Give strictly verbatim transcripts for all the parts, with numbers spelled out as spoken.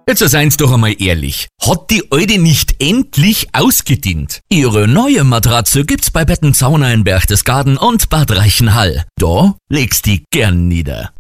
Jetzt seid's doch einmal ehrlich. Hat die alte nicht endlich ausgedient? Ihre neue Matratze gibt's bei Bettenzauner in Berchtesgaden und Bad Reichenhall. Da legst die gern nieder.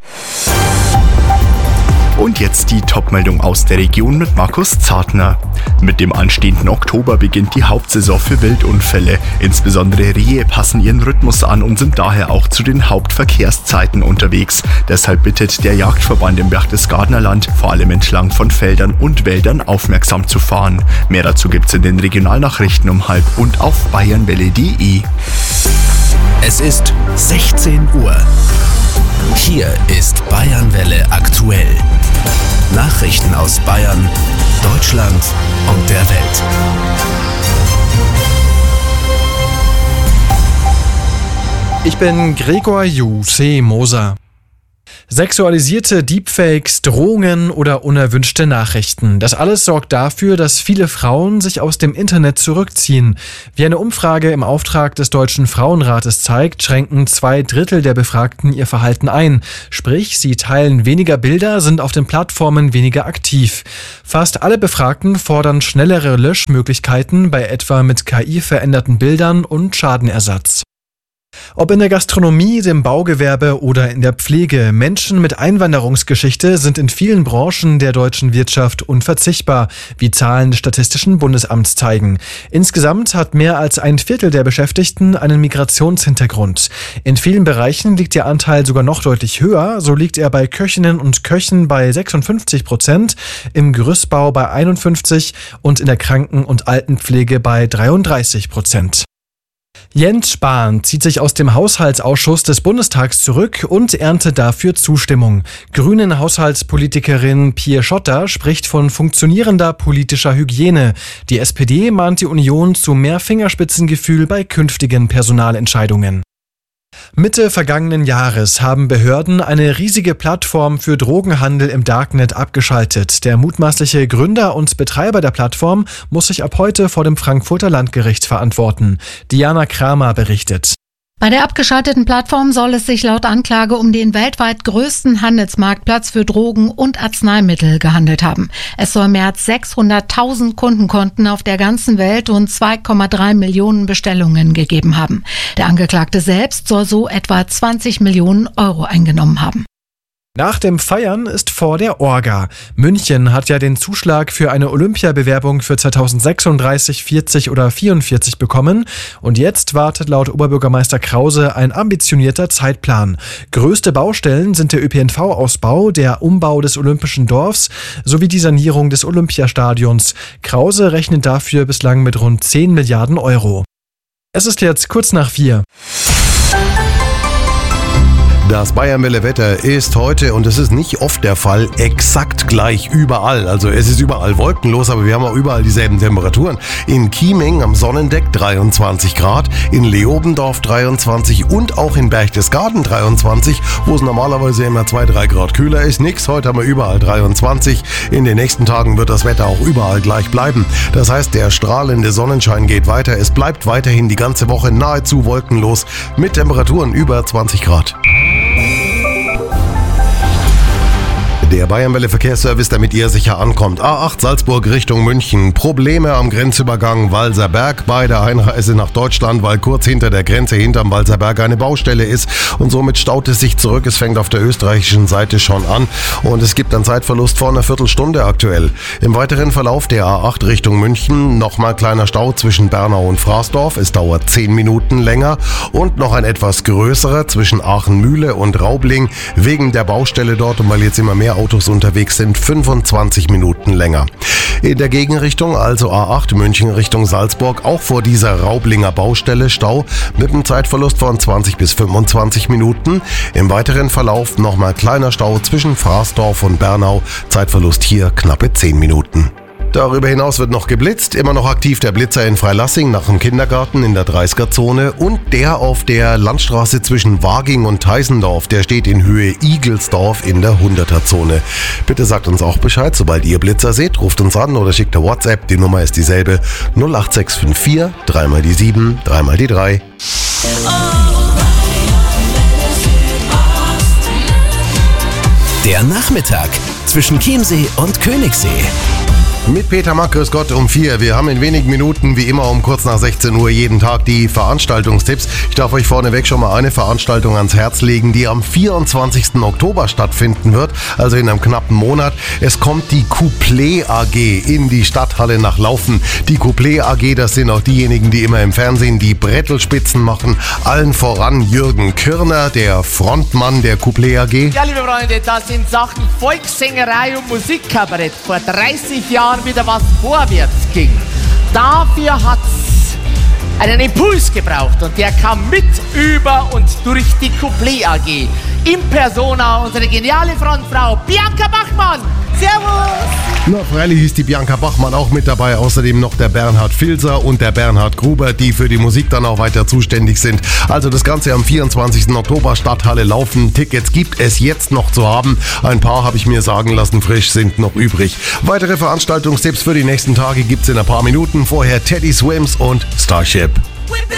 Und jetzt die Top-Meldung aus der Region mit Markus Zartner. Mit dem anstehenden Oktober beginnt die Hauptsaison für Wildunfälle. Insbesondere Rehe passen ihren Rhythmus an und sind daher auch zu den Hauptverkehrszeiten unterwegs. Deshalb bittet der Jagdverband im Berchtesgadener Land, vor allem entlang von Feldern und Wäldern aufmerksam zu fahren. Mehr dazu gibt's in den Regionalnachrichten um halb und auf bayernwelle punkt de. Es ist sechzehn Uhr. Hier ist Bayernwelle aktuell. Nachrichten aus Bayern, Deutschland und der Welt. Ich bin Gregor Ju Moser. Sexualisierte Deepfakes, Drohungen oder unerwünschte Nachrichten. Das alles sorgt dafür, dass viele Frauen sich aus dem Internet zurückziehen. Wie eine Umfrage im Auftrag des Deutschen Frauenrates zeigt, schränken zwei Drittel der Befragten ihr Verhalten ein. Sprich, sie teilen weniger Bilder, sind auf den Plattformen weniger aktiv. Fast alle Befragten fordern schnellere Löschmöglichkeiten bei etwa mit K I veränderten Bildern und Schadenersatz. Ob in der Gastronomie, dem Baugewerbe oder in der Pflege, Menschen mit Einwanderungsgeschichte sind in vielen Branchen der deutschen Wirtschaft unverzichtbar, wie Zahlen des Statistischen Bundesamts zeigen. Insgesamt hat mehr als ein Viertel der Beschäftigten einen Migrationshintergrund. In vielen Bereichen liegt der Anteil sogar noch deutlich höher, so liegt er bei Köchinnen und Köchen bei sechsundfünfzig Prozent, im Gerüstbau bei einundfünfzig und in der Kranken- und Altenpflege bei dreiunddreißig Prozent. Jens Spahn zieht sich aus dem Haushaltsausschuss des Bundestags zurück und erntet dafür Zustimmung. Grünen Haushaltspolitikerin Pia Schotter spricht von funktionierender politischer Hygiene. Die S P D mahnt die Union zu mehr Fingerspitzengefühl bei künftigen Personalentscheidungen. Mitte vergangenen Jahres haben Behörden eine riesige Plattform für Drogenhandel im Darknet abgeschaltet. Der mutmaßliche Gründer und Betreiber der Plattform muss sich ab heute vor dem Frankfurter Landgericht verantworten. Diana Kramer berichtet. Bei der abgeschalteten Plattform soll es sich laut Anklage um den weltweit größten Handelsmarktplatz für Drogen und Arzneimittel gehandelt haben. Es soll mehr als sechshunderttausend Kundenkonten auf der ganzen Welt und zwei Komma drei Millionen Bestellungen gegeben haben. Der Angeklagte selbst soll so etwa zwanzig Millionen Euro eingenommen haben. Nach dem Feiern ist vor der Orga. München hat ja den Zuschlag für eine Olympiabewerbung für zweitausendsechsunddreißig, vierzig oder vierundvierzig bekommen. Und jetzt wartet laut Oberbürgermeister Krause ein ambitionierter Zeitplan. Größte Baustellen sind der Ö P N V-Ausbau, der Umbau des Olympischen Dorfs sowie die Sanierung des Olympiastadions. Krause rechnet dafür bislang mit rund zehn Milliarden Euro. Es ist jetzt kurz nach vier. Das Bayernwelle-Wetter ist heute, und es ist nicht oft der Fall, exakt gleich überall. Also es ist überall wolkenlos, aber wir haben auch überall dieselben Temperaturen. In Chieming am Sonnendeck dreiundzwanzig Grad, in Leobendorf dreiundzwanzig und auch in Berchtesgaden dreiundzwanzig, wo es normalerweise immer zwei, drei Grad kühler ist. Nix, heute haben wir überall dreiundzwanzig. In den nächsten Tagen wird das Wetter auch überall gleich bleiben. Das heißt, der strahlende Sonnenschein geht weiter. Es bleibt weiterhin die ganze Woche nahezu wolkenlos mit Temperaturen über zwanzig Grad. Der Bayernwelle-Verkehrsservice, damit ihr sicher ankommt. A acht Salzburg Richtung München. Probleme am Grenzübergang Walserberg bei der Einreise nach Deutschland, weil kurz hinter der Grenze hinterm Walserberg eine Baustelle ist. Und somit staut es sich zurück. Es fängt auf der österreichischen Seite schon an. Und es gibt einen Zeitverlust von einer Viertelstunde aktuell. Im weiteren Verlauf der A acht Richtung München nochmal kleiner Stau zwischen Bernau und Fraßdorf. Es dauert zehn Minuten länger. Und noch ein etwas größerer zwischen Aachen-Mühle und Raubling. Wegen der Baustelle dort und weil jetzt immer mehr Autos unterwegs sind, fünfundzwanzig Minuten länger. In der Gegenrichtung, also A acht München Richtung Salzburg, auch vor dieser Raublinger Baustelle Stau mit einem Zeitverlust von zwanzig bis fünfundzwanzig Minuten. Im weiteren Verlauf nochmal kleiner Stau zwischen Fraßdorf und Bernau, Zeitverlust hier knappe zehn Minuten. Darüber hinaus wird noch geblitzt, immer noch aktiv der Blitzer in Freilassing nach dem Kindergarten in der dreißiger-Zone und der auf der Landstraße zwischen Waging und Teisendorf, der steht in Höhe Igelsdorf in der hunderter-Zone. Bitte sagt uns auch Bescheid, sobald ihr Blitzer seht, ruft uns an oder schickt eine WhatsApp, die Nummer ist dieselbe null acht sechs fünf vier, dreimal die sieben, dreimal die drei. Der Nachmittag zwischen Chiemsee und Königssee. Mit Peter Mack, grüß Gott, um vier. Wir haben in wenigen Minuten, wie immer um kurz nach sechzehn Uhr, jeden Tag die Veranstaltungstipps. Ich darf euch vorneweg schon mal eine Veranstaltung ans Herz legen, die am vierundzwanzigsten Oktober stattfinden wird, also in einem knappen Monat. Es kommt die Couplet A G in die Stadthalle nach Laufen. Die Couplet A G, das sind auch diejenigen, die immer im Fernsehen die Brettelspitzen machen. Allen voran Jürgen Kirner, der Frontmann der Couplet A G. Ja, liebe Freunde, das sind Sachen Volkssängerei und Musikkabarett. Vor dreißig Jahren wieder was vorwärts ging. Dafür hat's einen Impuls gebraucht und der kam mit, über und durch die Couplet A G. In Persona unsere geniale Frontfrau Bianca Bachmann. Servus! Na, freilich ist die Bianca Bachmann auch mit dabei, außerdem noch der Bernhard Filzer und der Bernhard Gruber, die für die Musik dann auch weiter zuständig sind. Also das Ganze am vierundzwanzigsten Oktober, Stadthalle Laufen. Tickets gibt es jetzt noch zu haben. Ein paar, habe ich mir sagen lassen, frisch sind noch übrig. Weitere Veranstaltungstipps für die nächsten Tage gibt's in ein paar Minuten. Vorher Teddy Swims und Starship. Whip it.